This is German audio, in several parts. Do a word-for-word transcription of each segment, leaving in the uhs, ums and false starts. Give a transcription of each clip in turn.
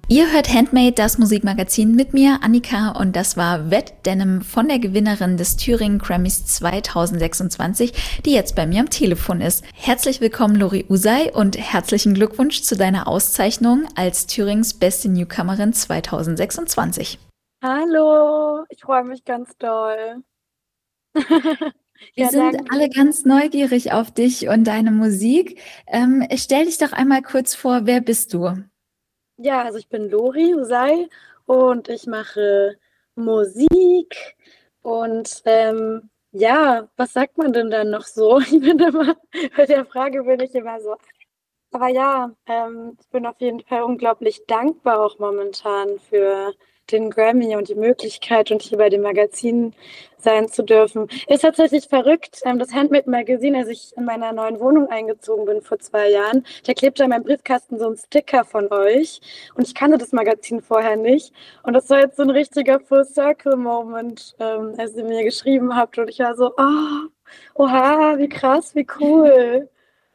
Ihr hört Handmade, das Musikmagazin mit mir, Annika, und das war Wet Denim von der Gewinnerin des Thüringen Grammys zwanzig sechsundzwanzig, die jetzt bei mir am Telefon ist. Herzlich willkommen, Lori Usai, und herzlichen Glückwunsch zu deiner Auszeichnung als Thürings beste Newcomerin zwanzig sechsundzwanzig. Hallo, ich freue mich ganz doll. Wir Ja, sind danke. alle ganz neugierig auf dich und deine Musik. Ähm, stell dich doch einmal kurz vor, wer bist du? Ja, also ich bin Lori Usai und ich mache Musik und ähm, ja, was sagt man denn dann noch so? Ich bin immer, bei der Frage bin ich immer so. Aber ja, ähm, ich bin auf jeden Fall unglaublich dankbar auch momentan für den Grammy und die Möglichkeit und hier bei dem Magazin sein zu dürfen. Ist tatsächlich verrückt. Ähm, das Handmade Magazine, als ich in meiner neuen Wohnung eingezogen bin vor zwei Jahren, da klebte an meinem Briefkasten so ein Sticker von euch und ich kannte das Magazin vorher nicht. Und das war jetzt so ein richtiger Full-Circle-Moment, ähm, als ihr mir geschrieben habt und ich war so, oh, oha, wie krass, wie cool.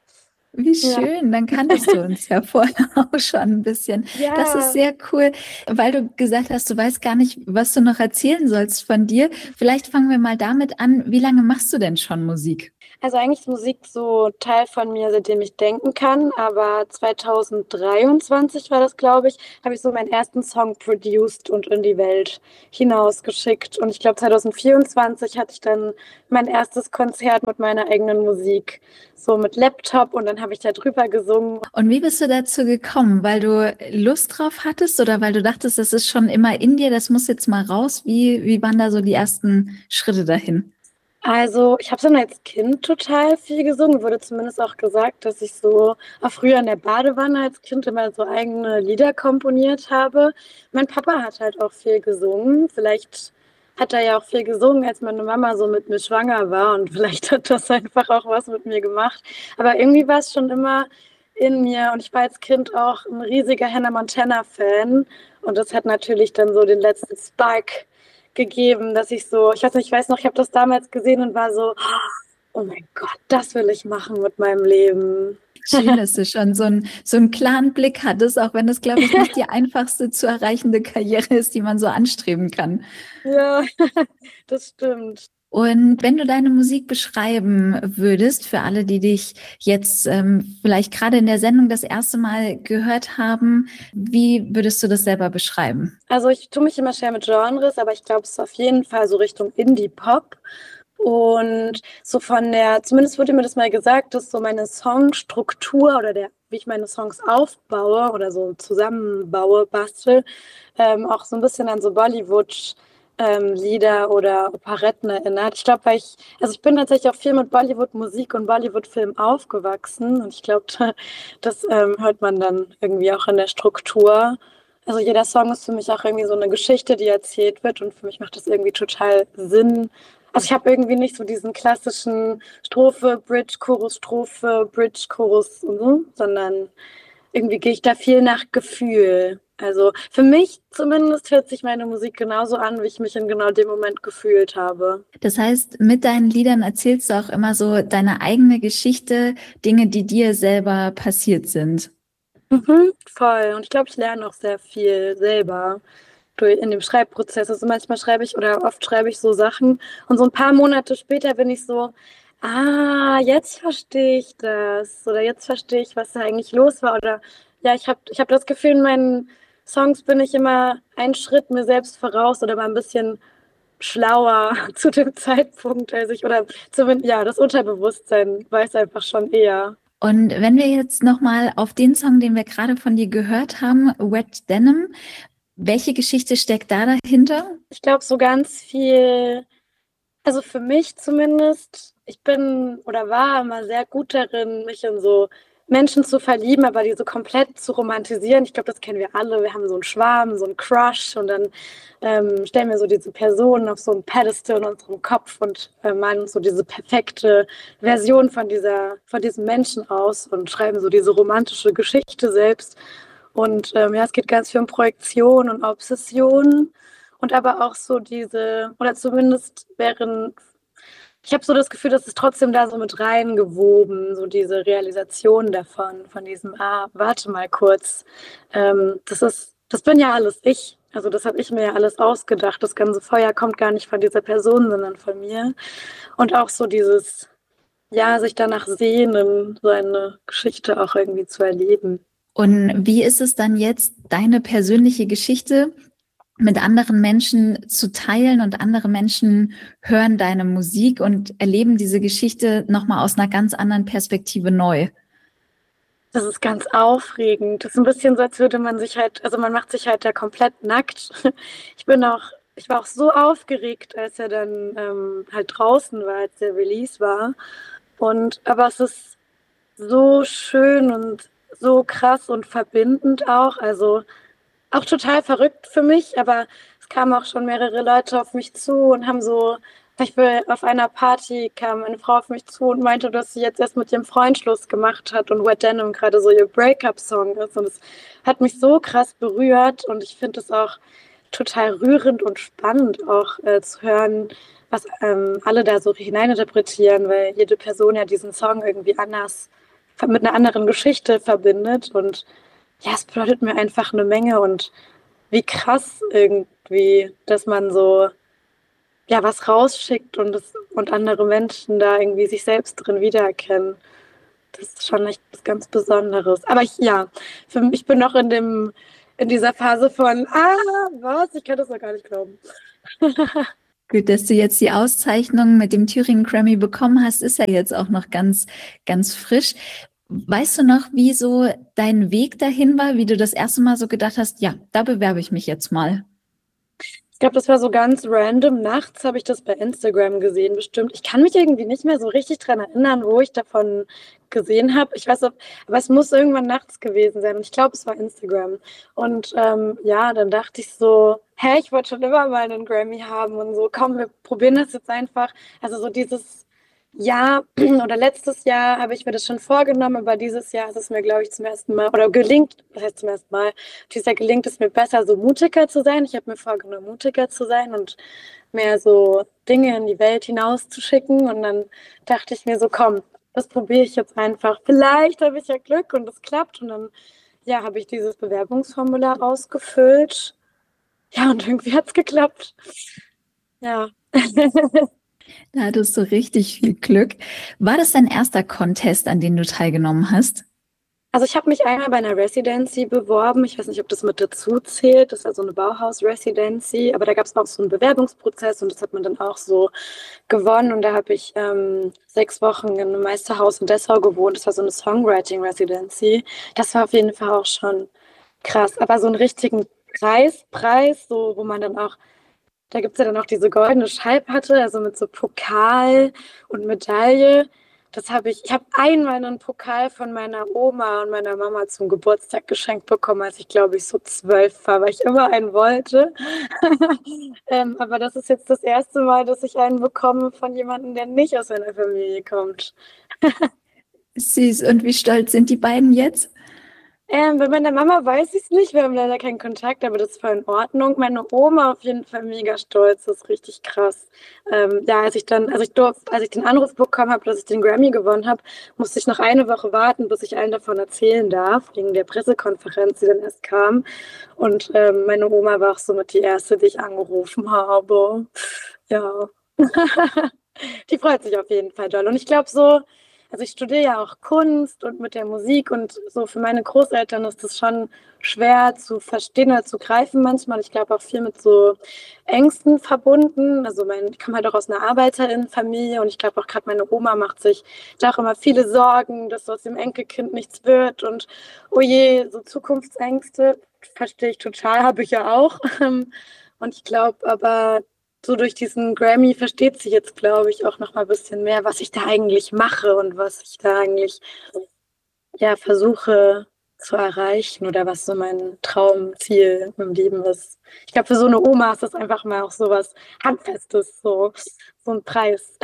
Wie Ja. schön, dann kanntest du uns ja vorher auch schon ein bisschen. Das ist Ja, sehr cool, weil du gesagt hast, du weißt gar nicht, was du noch erzählen sollst von dir. Vielleicht fangen wir mal damit an, wie lange machst du denn schon Musik? also eigentlich ist Musik so Teil von mir, seitdem ich denken kann, aber zwanzig dreiundzwanzig war das, glaube ich, habe ich so meinen ersten Song produced und in die Welt hinausgeschickt. Und ich glaube, zwanzig vierundzwanzig hatte ich dann mein erstes Konzert mit meiner eigenen Musik, so mit Laptop und dann habe ich da drüber gesungen. Und wie bist du dazu gekommen? Weil du Lust drauf hattest oder weil du dachtest, das ist schon immer in dir, das muss jetzt mal raus? Wie, wie waren da so die ersten Schritte dahin? Also, ich habe schon als Kind total viel gesungen. Wurde zumindest auch gesagt, dass ich so auch früher in der Badewanne als Kind immer so eigene Lieder komponiert habe. Mein Papa hat halt auch viel gesungen. Vielleicht hat er ja auch viel gesungen, als meine Mama so mit mir schwanger war und vielleicht hat das einfach auch was mit mir gemacht. Aber irgendwie war es schon immer in mir und ich war als Kind auch ein riesiger Hannah Montana-Fan und das hat natürlich dann so den letzten Spark gegeben, dass ich so, ich weiß nicht, ich weiß noch, ich habe das damals gesehen und war so, oh mein Gott, das will ich machen mit meinem Leben. Schön, dass du schon so einen, so einen klaren Blick hattest, auch wenn das, glaube ich, nicht die einfachste zu erreichende Karriere ist, die man so anstreben kann. Ja, das stimmt. Und wenn du deine Musik beschreiben würdest, für alle, die dich jetzt ähm, vielleicht gerade in der Sendung das erste Mal gehört haben, wie würdest du das selber beschreiben? Also ich tue mich immer schwer mit Genres, aber ich glaube, es ist auf jeden Fall so Richtung Indie-Pop. Und so von der, zumindest wurde mir das mal gesagt, dass so meine Songstruktur oder der, wie ich meine Songs aufbaue oder so zusammenbaue, bastel, ähm, auch so ein bisschen an so Bollywood ähm, Lieder oder Operetten erinnert. Ich glaube, weil ich, also ich bin tatsächlich auch viel mit Bollywood-Musik und Bollywood-Film aufgewachsen und ich glaube, das ähm, hört man dann irgendwie auch in der Struktur. Also jeder Song ist für mich auch irgendwie so eine Geschichte, die erzählt wird und für mich macht das irgendwie total Sinn. Also ich habe irgendwie nicht so diesen klassischen Strophe, Bridge, Chorus, Strophe, Bridge, Chorus und so, sondern irgendwie gehe ich da viel nach Gefühl. Also für mich zumindest hört sich meine Musik genauso an, wie ich mich in genau dem Moment gefühlt habe. Das heißt, mit deinen Liedern erzählst du auch immer so deine eigene Geschichte, Dinge, die dir selber passiert sind. Mhm, voll. Und ich glaube, ich lerne auch sehr viel selber durch, in dem Schreibprozess. Also manchmal schreibe ich oder oft schreibe ich so Sachen und so ein paar Monate später bin ich so, ah, jetzt verstehe ich das oder jetzt verstehe ich, was da eigentlich los war. Oder ja, ich habe ich hab das Gefühl, in meinen Songs bin ich immer einen Schritt mir selbst voraus oder mal ein bisschen schlauer zu dem Zeitpunkt, als ich, oder zumindest, ja, das Unterbewusstsein weiß einfach schon eher. Und wenn wir jetzt nochmal auf den Song, den wir gerade von dir gehört haben, Wet Denim, welche Geschichte steckt da dahinter? Ich glaube, so ganz viel. Also für mich zumindest, ich bin oder war immer sehr gut darin, mich in so Menschen zu verlieben, aber die so komplett zu romantisieren. Ich glaube, das kennen wir alle. Wir haben so einen Schwarm, so einen Crush und dann ähm, stellen wir so diese Personen auf so ein Pedestal in unserem Kopf und äh, malen uns so diese perfekte Version von dieser, von diesem Menschen aus und schreiben so diese romantische Geschichte selbst. Und ähm, ja, es geht ganz viel um Projektion und Obsession. Und aber auch so diese, oder zumindest während, ich habe so das Gefühl, dass es trotzdem da so mit reingewoben, so diese Realisation davon, von diesem, ah, warte mal kurz. Ähm, das ist das bin ja alles ich. Also das habe ich mir ja alles ausgedacht. Das ganze Feuer kommt gar nicht von dieser Person, sondern von mir. Und auch so dieses, ja, sich danach sehnen, so eine Geschichte auch irgendwie zu erleben. Und wie ist es dann jetzt, deine persönliche Geschichte mit anderen Menschen zu teilen, und andere Menschen hören deine Musik und erleben diese Geschichte nochmal aus einer ganz anderen Perspektive neu? Das ist ganz aufregend. Das ist ein bisschen so, als würde man sich halt, also man macht sich halt da komplett nackt. Ich bin auch, ich war auch so aufgeregt, als er dann ähm, halt draußen war, als der Release war. Und aber es ist so schön und so krass und verbindend auch. Also auch total verrückt für mich, aber es kamen auch schon mehrere Leute auf mich zu und haben so, ich will auf einer Party kam eine Frau auf mich zu und meinte, dass sie jetzt erst mit ihrem Freund Schluss gemacht hat und Wet Denim gerade so ihr Breakup-Song ist. Und es hat mich so krass berührt, und ich finde es auch total rührend und spannend auch äh, zu hören, was ähm, alle da so hineininterpretieren, weil jede Person ja diesen Song irgendwie anders mit einer anderen Geschichte verbindet. Und ja, es bedeutet mir einfach eine Menge, und wie krass irgendwie, dass man so ja was rausschickt und es, und andere Menschen da irgendwie sich selbst drin wiedererkennen. Das ist schon echt was ganz Besonderes. Aber ich, ja, für mich, ich bin noch in dem, in dieser Phase von, ah, was? Ich kann das noch gar nicht glauben. Gut, dass du jetzt die Auszeichnung mit dem Thüringen Grammy bekommen hast, ist ja jetzt auch noch ganz, ganz frisch. Weißt du noch, wie so dein Weg dahin war, wie du das erste Mal so gedacht hast, ja, da bewerbe ich mich jetzt mal? Ich glaube, das war so ganz random. Nachts habe ich das bei Instagram gesehen, bestimmt. Ich kann mich irgendwie nicht mehr so richtig dran erinnern, wo ich davon gesehen habe. Ich weiß, ob, aber es muss irgendwann nachts gewesen sein. Und ich glaube, es war Instagram. Und ähm, ja, dann dachte ich so, hä, ich wollte schon immer mal einen Grammy haben und so, komm, wir probieren das jetzt einfach. Also so dieses Jahr oder letztes Jahr habe ich mir das schon vorgenommen, aber dieses Jahr ist es mir, glaube ich, zum ersten Mal, oder gelingt, das heißt zum ersten Mal, dieses Jahr gelingt es mir besser, so mutiger zu sein. Ich habe mir vorgenommen, mutiger zu sein und mehr so Dinge in die Welt hinauszuschicken. Und dann dachte ich mir so, komm, das probiere ich jetzt einfach. Vielleicht habe ich ja Glück und es klappt. Und dann, ja, habe ich dieses Bewerbungsformular ausgefüllt. Ja, und irgendwie hat es geklappt. Ja. Da hattest du richtig viel Glück. War das dein erster Contest, an dem du teilgenommen hast? Also ich habe mich einmal bei einer Residency beworben. Ich weiß nicht, ob das mit dazu zählt. Das war so eine Bauhaus-Residency. Aber da gab es auch so einen Bewerbungsprozess, und das hat man dann auch so gewonnen. Und da habe ich ähm, sechs Wochen in einem Meisterhaus in Dessau gewohnt. Das war so eine Songwriting-Residency. Das war auf jeden Fall auch schon krass. Aber so einen richtigen Preispreis, so, wo man dann auch, da gibt es ja dann auch diese goldene Schallplatte, also mit so Pokal und Medaille. Das habe ich, ich habe einmal einen Pokal von meiner Oma und meiner Mama zum Geburtstag geschenkt bekommen, als ich, glaube ich, so zwölf war, weil ich immer einen wollte. ähm, aber das ist jetzt das erste Mal, dass ich einen bekomme von jemandem, der nicht aus meiner Familie kommt. Süß. Und wie stolz sind die beiden jetzt? Ähm, bei meiner Mama weiß ich es nicht, wir haben leider keinen Kontakt, aber das war in Ordnung. Meine Oma auf jeden Fall mega stolz, das ist richtig krass. Ähm, ja, als ich dann, also ich durfte, als ich den Anruf bekommen habe, dass ich den Grammy gewonnen habe, musste ich noch eine Woche warten, bis ich allen davon erzählen darf, wegen der Pressekonferenz, die dann erst kam. Und ähm, meine Oma war auch somit die erste, die ich angerufen habe. Ja. Die freut sich auf jeden Fall doll. Und ich glaube so, also ich studiere ja auch Kunst und mit der Musik, und so für meine Großeltern ist das schon schwer zu verstehen oder zu greifen manchmal. Ich glaube auch viel mit so Ängsten verbunden. Also mein, ich komme halt auch aus einer Arbeiterinnenfamilie, und ich glaube auch gerade meine Oma macht sich da auch immer viele Sorgen, dass aus dem Enkelkind nichts wird, und oh je, so Zukunftsängste verstehe ich total, habe ich ja auch. Und ich glaube aber, so durch diesen Grammy versteht sie jetzt, glaube ich, auch noch mal ein bisschen mehr, was ich da eigentlich mache und was ich da eigentlich ja versuche zu erreichen, oder was so mein Traumziel im Leben ist. Ich glaube, für so eine Oma ist das einfach mal auch so was Handfestes, so, so ein Preis.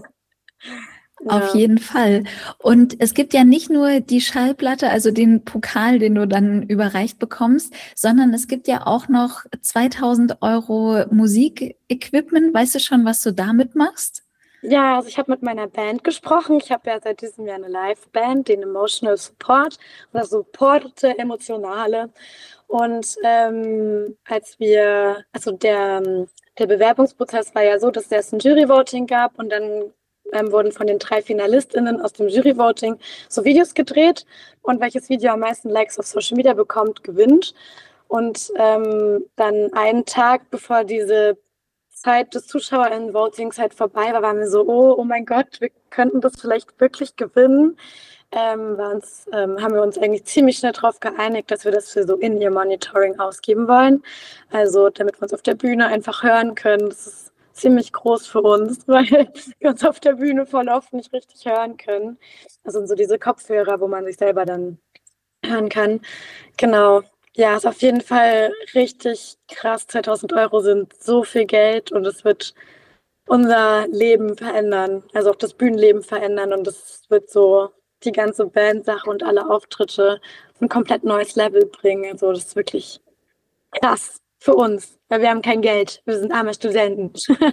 Auf Ja. jeden Fall. Und es gibt ja nicht nur die Schallplatte, also den Pokal, den du dann überreicht bekommst, sondern es gibt ja auch noch zweitausend Euro Musikequipment. Weißt du schon, was du damit machst? Ja, also ich habe mit meiner Band gesprochen. Ich habe ja seit diesem Jahr eine Live-Band, den Emotional Support oder Supporte Emotionale. Und ähm, als wir, also der, ähm, der Bewerbungsprozess war ja so, dass es ein Jury-Voting gab und dann ähm, wurden von den drei FinalistInnen aus dem Jury-Voting so Videos gedreht und welches Video am meisten Likes auf Social Media bekommt, gewinnt. Und ähm, dann einen Tag bevor diese Zeit des ZuschauerInnen-Votings halt vorbei war, waren wir so, oh, oh mein Gott, wir könnten das vielleicht wirklich gewinnen. Ähm, uns, ähm, haben wir uns eigentlich ziemlich schnell darauf geeinigt, dass wir das für so In-Ear-Monitoring ausgeben wollen. Also damit wir uns auf der Bühne einfach hören können. Das ist ziemlich groß für uns, weil wir uns auf der Bühne voll oft nicht richtig hören können. Also so diese Kopfhörer, wo man sich selber dann hören kann. Genau. Ja, ist auf jeden Fall richtig krass. zweitausend Euro sind so viel Geld und es wird unser Leben verändern, also auch das Bühnenleben verändern und das wird so die ganze Bandsache und alle Auftritte auf ein komplett neues Level bringen. Also das ist wirklich krass für uns, weil wir haben kein Geld. Wir sind arme Studenten.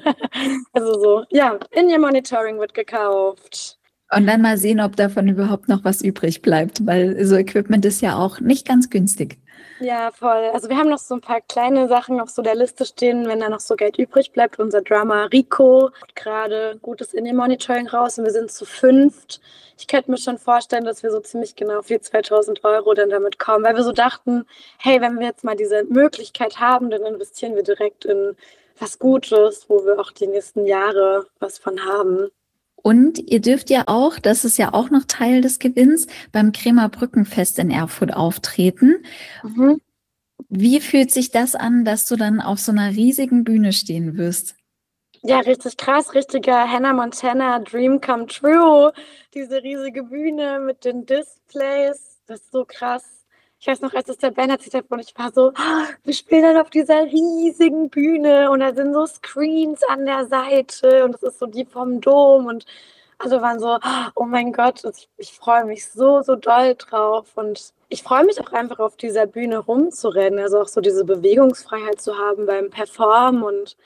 Also so, ja, In-Ear Monitoring wird gekauft. Und dann mal sehen, ob davon überhaupt noch was übrig bleibt, weil so Equipment ist ja auch nicht ganz günstig. Ja, voll. Also wir haben noch so ein paar kleine Sachen auf so der Liste stehen, wenn da noch so Geld übrig bleibt. Unser Drummer Rico hat gerade gutes In-Ear-Monitoring raus und wir sind zu fünft. Ich könnte mir schon vorstellen, dass wir so ziemlich genau für zweitausend Euro dann damit kommen, weil wir so dachten, hey, wenn wir jetzt mal diese Möglichkeit haben, dann investieren wir direkt in was Gutes, wo wir auch die nächsten Jahre was von haben. Und ihr dürft ja auch, das ist ja auch noch Teil des Gewinns, beim Kremer Brückenfest in Erfurt auftreten. Mhm. Wie fühlt sich das an, dass du dann auf so einer riesigen Bühne stehen wirst? Ja, richtig krass, richtiger Hannah Montana Dream come true. Diese riesige Bühne mit den Displays, das ist so krass. Ich weiß noch, als es der Band erzählt hat, und ich war so, "Ah, wir spielen dann auf dieser riesigen Bühne und da sind so Screens an der Seite und das ist so die vom Dom und alle waren so, oh mein Gott, ich, ich freue mich so, so doll drauf und ich freue mich auch einfach auf dieser Bühne rumzurennen, also auch so diese Bewegungsfreiheit zu haben beim Performen und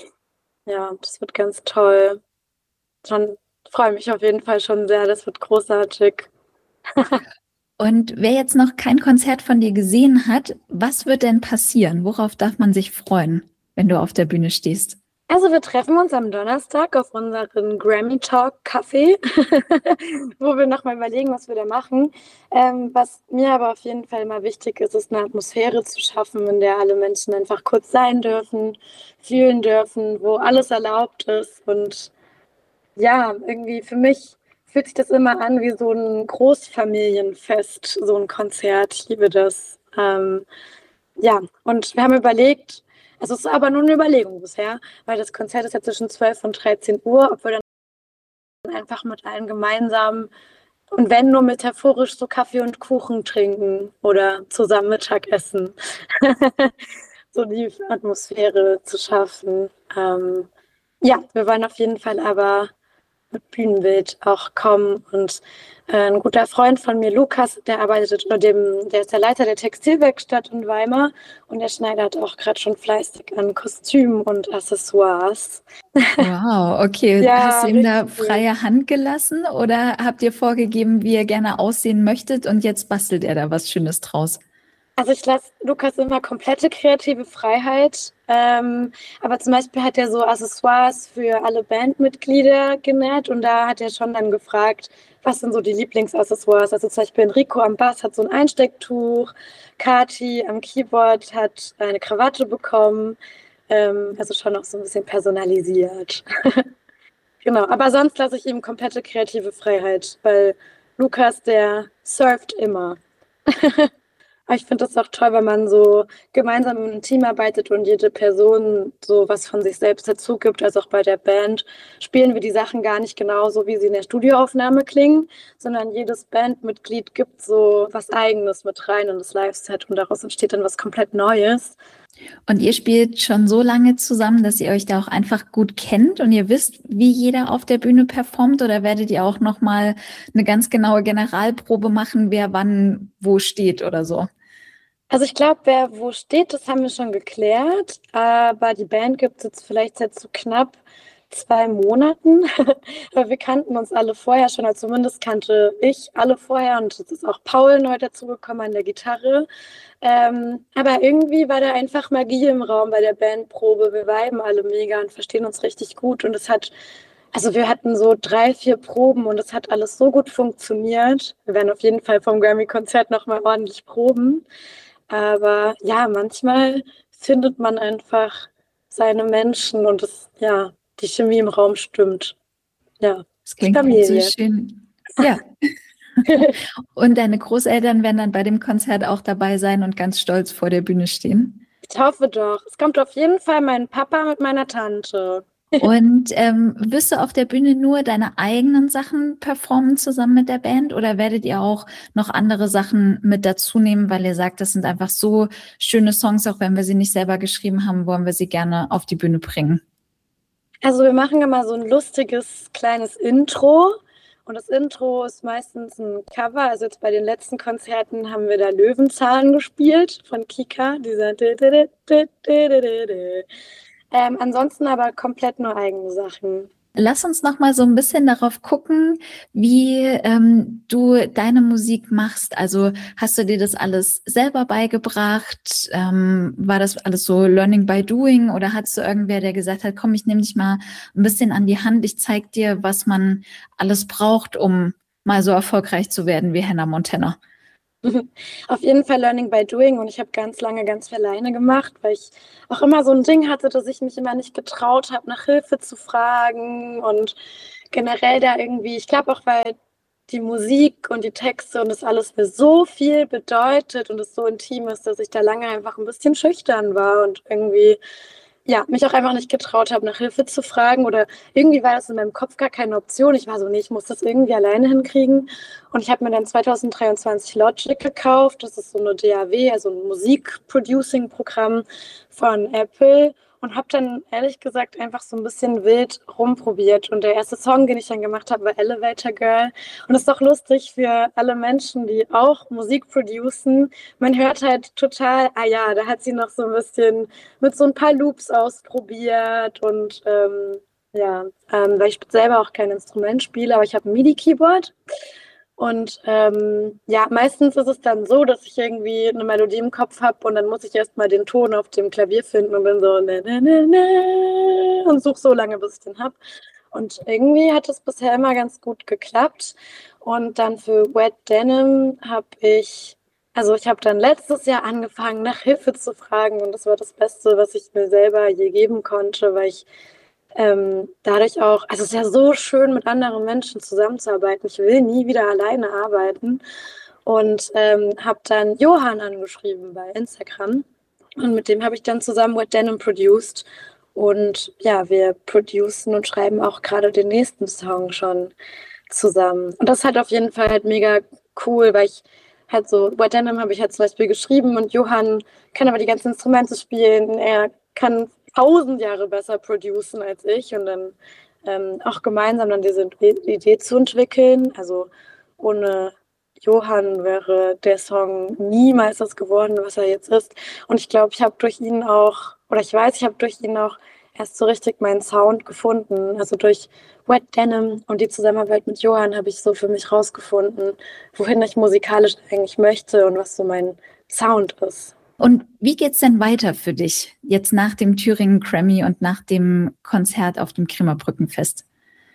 ja, das wird ganz toll. Schon freue mich auf jeden Fall schon sehr. Das wird großartig. Und wer jetzt noch kein Konzert von dir gesehen hat, was wird denn passieren? Worauf darf man sich freuen, wenn du auf der Bühne stehst? Also wir treffen uns am Donnerstag auf unseren Grammy Talk Café, wo wir nochmal überlegen, was wir da machen. Ähm, was mir aber auf jeden Fall immer wichtig ist, ist eine Atmosphäre zu schaffen, in der alle Menschen einfach kurz sein dürfen, fühlen dürfen, wo alles erlaubt ist. Und ja, irgendwie für mich fühlt sich das immer an wie so ein Großfamilienfest, so ein Konzert. Ich liebe das. Ähm, ja, und wir haben überlegt, also es ist aber nur eine Überlegung bisher, weil das Konzert ist ja zwischen zwölf und dreizehn Uhr, ob wir dann einfach mit allen gemeinsam und wenn nur metaphorisch so Kaffee und Kuchen trinken oder zusammen Mittag essen. So die Atmosphäre zu schaffen. Ähm, ja, wir wollen auf jeden Fall aber mit Bühnenbild auch kommen. Und äh, ein guter Freund von mir, Lukas, der arbeitet oder dem, der ist der Leiter der Textilwerkstatt in Weimar und der schneidert auch gerade schon fleißig an Kostümen und Accessoires. Wow, okay. Hast Ja, du ihm da richtig cool. freie Hand gelassen oder habt ihr vorgegeben, wie ihr gerne aussehen möchtet und jetzt bastelt er da was Schönes draus? Also ich lasse Lukas immer komplette kreative Freiheit. Ähm, aber zum Beispiel hat er so Accessoires für alle Bandmitglieder genäht und da hat er schon dann gefragt, was sind so die Lieblingsaccessoires. Also zum Beispiel Enrico am Bass hat so ein Einstecktuch, Kati am Keyboard hat eine Krawatte bekommen. Ähm, also schon noch so ein bisschen personalisiert. Genau, aber sonst lasse ich ihm komplette kreative Freiheit, weil Lukas, der surft immer. Aber ich finde das auch toll, wenn man so gemeinsam in einem Team arbeitet und jede Person so was von sich selbst dazu gibt. Also auch bei der Band spielen wir die Sachen gar nicht genauso, wie sie in der Studioaufnahme klingen, sondern jedes Bandmitglied gibt so was Eigenes mit rein in das Live-Set und daraus entsteht dann was komplett Neues. Und ihr spielt schon so lange zusammen, dass ihr euch da auch einfach gut kennt und ihr wisst, wie jeder auf der Bühne performt, oder werdet ihr auch noch mal eine ganz genaue Generalprobe machen, wer wann wo steht oder so? Also ich glaube, wer wo steht, das haben wir schon geklärt, aber die Band gibt es jetzt vielleicht seit so knapp zwei Monaten, weil wir kannten uns alle vorher schon, also zumindest kannte ich alle vorher und es ist auch Paul neu dazugekommen an der Gitarre. Ähm, aber irgendwie war da einfach Magie im Raum bei der Bandprobe. Wir viben alle mega und verstehen uns richtig gut und es hat, also wir hatten so drei, vier Proben und es hat alles so gut funktioniert. Wir werden auf jeden Fall vom Grammy-Konzert nochmal ordentlich proben. Aber ja, manchmal findet man einfach seine Menschen und es, ja, die Chemie im Raum stimmt. Ja, das klingt so schön. Ja. Und deine Großeltern werden dann bei dem Konzert auch dabei sein und ganz stolz vor der Bühne stehen? Ich hoffe doch. Es kommt auf jeden Fall mein Papa mit meiner Tante. Und ähm, wirst du auf der Bühne nur deine eigenen Sachen performen zusammen mit der Band oder werdet ihr auch noch andere Sachen mit dazu nehmen, weil ihr sagt, das sind einfach so schöne Songs, auch wenn wir sie nicht selber geschrieben haben, wollen wir sie gerne auf die Bühne bringen? Also wir machen immer so ein lustiges kleines Intro und das Intro ist meistens ein Cover. Also jetzt bei den letzten Konzerten haben wir da Löwenzahn gespielt von Kika, dieser Ähm, ansonsten aber komplett nur eigene Sachen. Lass uns noch mal so ein bisschen darauf gucken, wie ähm, du deine Musik machst. Also hast du dir das alles selber beigebracht? Ähm, war das alles so Learning by Doing oder hattest du irgendwer, der gesagt hat, komm, ich nehme dich mal ein bisschen an die Hand, ich zeig dir, was man alles braucht, um mal so erfolgreich zu werden wie Hannah Montana? Auf jeden Fall Learning by Doing und ich habe ganz lange ganz viel alleine gemacht, weil ich auch immer so ein Ding hatte, dass ich mich immer nicht getraut habe, nach Hilfe zu fragen und generell da irgendwie, ich glaube auch, weil die Musik und die Texte und das alles mir so viel bedeutet und es so intim ist, dass ich da lange einfach ein bisschen schüchtern war und irgendwie ja, mich auch einfach nicht getraut habe, nach Hilfe zu fragen oder irgendwie war das in meinem Kopf gar keine Option. Ich war so, nee, ich muss das irgendwie alleine hinkriegen. Und ich habe mir dann zwanzig dreiundzwanzig Logic gekauft. Das ist so eine D A W, also ein Musik-Producing-Programm von Apple. Und habe dann ehrlich gesagt einfach so ein bisschen wild rumprobiert. Und der erste Song, den ich dann gemacht habe, war Elevator Girl. Und das ist doch lustig für alle Menschen, die auch Musik producen. Man hört halt total, ah ja, da hat sie noch so ein bisschen mit so ein paar Loops ausprobiert. Und ähm, ja, ähm, weil ich selber auch kein Instrument spiele, aber ich habe ein MIDI-Keyboard. Und ähm, ja, meistens ist es dann so, dass ich irgendwie eine Melodie im Kopf habe und dann muss ich erstmal den Ton auf dem Klavier finden und bin so ne, ne, ne, ne, und suche so lange, bis ich den habe. Und irgendwie hat es bisher immer ganz gut geklappt. Und dann für Wet Denim habe ich, also ich habe dann letztes Jahr angefangen, nach Hilfe zu fragen und das war das Beste, was ich mir selber je geben konnte, weil ich ähm, dadurch auch, also es ist ja so schön, mit anderen Menschen zusammenzuarbeiten. Ich will nie wieder alleine arbeiten. Und ähm, habe dann Johann angeschrieben bei Instagram. Und mit dem habe ich dann zusammen Wet Denim produced. Und ja, wir producen und schreiben auch gerade den nächsten Song schon zusammen. Und das ist halt auf jeden Fall halt mega cool, weil ich halt so, Wet Denim habe ich halt zum Beispiel geschrieben und Johann kann aber die ganzen Instrumente spielen. Er kann tausend Jahre besser producen als ich und dann ähm, auch gemeinsam dann diese Idee zu entwickeln. Also ohne Johann wäre der Song niemals das geworden, was er jetzt ist. Und ich glaube, ich habe durch ihn auch, oder ich weiß, ich habe durch ihn auch erst so richtig meinen Sound gefunden. Also durch Wet Denim und die Zusammenarbeit mit Johann habe ich so für mich rausgefunden, wohin ich musikalisch eigentlich möchte und was so mein Sound ist. Und wie geht's denn weiter für dich jetzt nach dem Thüringen Grammy und nach dem Konzert auf dem Krimmerbrückenfest?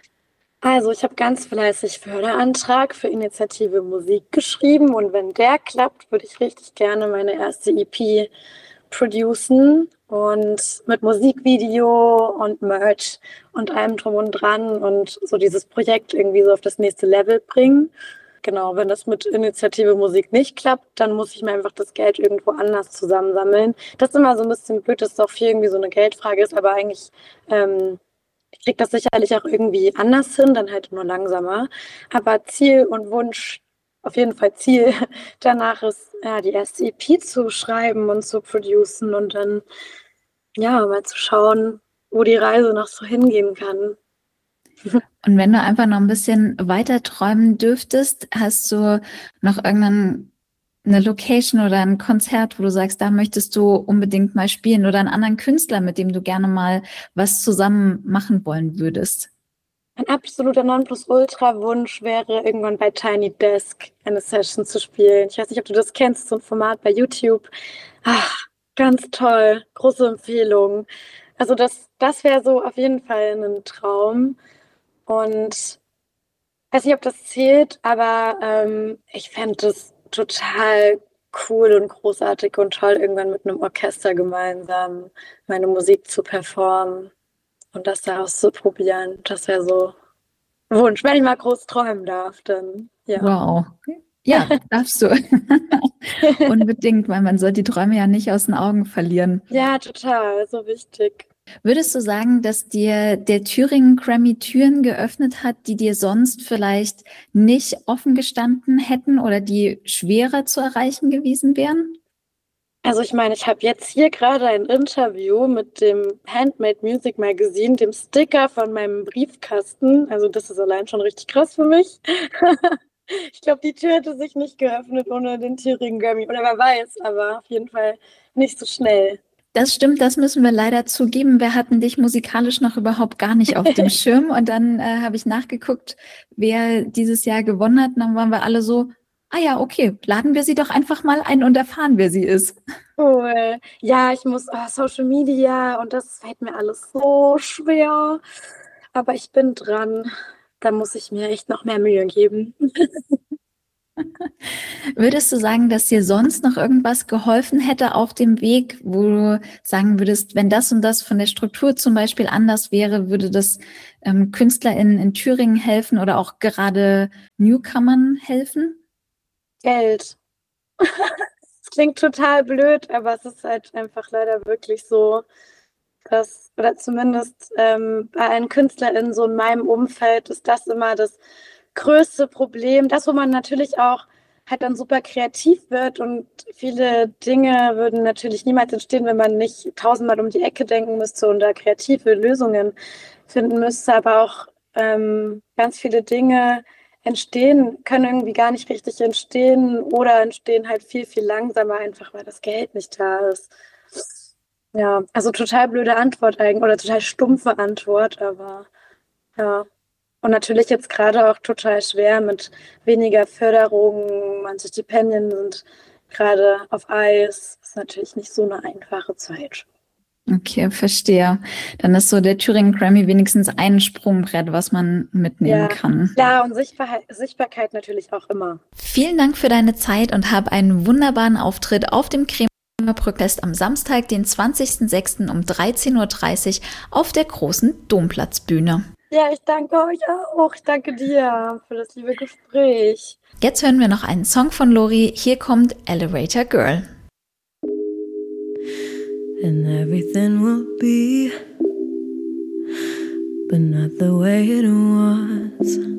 Also ich habe ganz fleißig Förderantrag für Initiative Musik geschrieben und wenn der klappt, würde ich richtig gerne meine erste E P producen und mit Musikvideo und Merch und allem drum und dran und so dieses Projekt irgendwie so auf das nächste Level bringen. Genau, wenn das mit Initiative Musik nicht klappt, dann muss ich mir einfach das Geld irgendwo anders zusammensammeln. Das ist immer so ein bisschen blöd, dass es auch viel irgendwie so eine Geldfrage ist, aber eigentlich ähm, ich kriege das sicherlich auch irgendwie anders hin, dann halt nur langsamer. Aber Ziel und Wunsch, auf jeden Fall Ziel danach ist, ja, die erste E P zu schreiben und zu producen und dann, ja, mal zu schauen, wo die Reise noch so hingehen kann. Und wenn du einfach noch ein bisschen weiter träumen dürftest, hast du noch irgendeinen eine Location oder ein Konzert, wo du sagst, da möchtest du unbedingt mal spielen oder einen anderen Künstler, mit dem du gerne mal was zusammen machen wollen würdest? Ein absoluter Nonplusultra-Wunsch wäre, irgendwann bei Tiny Desk eine Session zu spielen. Ich weiß nicht, ob du das kennst, so ein Format bei YouTube. Ach, ganz toll. Große Empfehlung. Also das, das wäre so auf jeden Fall ein Traum. Und weiß nicht, ob das zählt, aber ähm, ich fände es total cool und großartig und toll, irgendwann mit einem Orchester gemeinsam meine Musik zu performen und das da auszuprobieren. Das wäre so ein Wunsch. Wenn ich mal groß träumen darf, dann ja. Wow. Ja, darfst du. Unbedingt, weil man soll die Träume ja nicht aus den Augen verlieren. Ja, total, so wichtig. Würdest du sagen, dass dir der Thüringen Grammy Türen geöffnet hat, die dir sonst vielleicht nicht offen gestanden hätten oder die schwerer zu erreichen gewesen wären? Also ich meine, ich habe jetzt hier gerade ein Interview mit dem Handmade Music Magazine, dem Sticker von meinem Briefkasten. Also das ist allein schon richtig krass für mich. Ich glaube, die Tür hätte sich nicht geöffnet ohne den Thüringen Grammy. Oder wer weiß, aber auf jeden Fall nicht so schnell. Das stimmt, das müssen wir leider zugeben. Wir hatten dich musikalisch noch überhaupt gar nicht auf dem Schirm. Und dann äh, habe ich nachgeguckt, wer dieses Jahr gewonnen hat. Und dann waren wir alle so, ah ja, okay, laden wir sie doch einfach mal ein und erfahren, wer sie ist. Cool. Ja, ich muss oh, Social Media und das fällt mir alles so schwer. Aber ich bin dran. Da muss ich mir echt noch mehr Mühe geben. Würdest du sagen, dass dir sonst noch irgendwas geholfen hätte auf dem Weg, wo du sagen würdest, wenn das und das von der Struktur zum Beispiel anders wäre, würde das ähm, KünstlerInnen in Thüringen helfen oder auch gerade Newcomern helfen? Geld. Es klingt total blöd, aber es ist halt einfach leider wirklich so, dass, oder zumindest ähm, bei allen KünstlerInnen so in meinem Umfeld ist das immer das größte Problem. Das, wo man natürlich auch halt dann super kreativ wird und viele Dinge würden natürlich niemals entstehen, wenn man nicht tausendmal um die Ecke denken müsste und da kreative Lösungen finden müsste, aber auch ähm, ganz viele Dinge entstehen, können irgendwie gar nicht richtig entstehen oder entstehen halt viel, viel langsamer, einfach weil das Geld nicht da ist. Ja, also total blöde Antwort eigentlich oder total stumpfe Antwort, aber ja. Und natürlich jetzt gerade auch total schwer mit weniger Förderung, manche Stipendien sind gerade auf Eis. Ist natürlich nicht so eine einfache Zeit. Okay, verstehe. Dann ist so der Thüringen Grammy wenigstens ein Sprungbrett, was man mitnehmen Ja, kann. klar, und Sichtbarkeit, Sichtbarkeit natürlich auch immer. Vielen Dank für deine Zeit und hab einen wunderbaren Auftritt auf dem Kremer Brückfest am Samstag, den zwanzigsten sechsten um dreizehn Uhr dreißig auf der großen Domplatzbühne. Ja, ich danke euch auch. Ich danke dir für das liebe Gespräch. Jetzt hören wir noch einen Song von Lori. Hier kommt Elevator Girl. And everything will be, but not the way it was.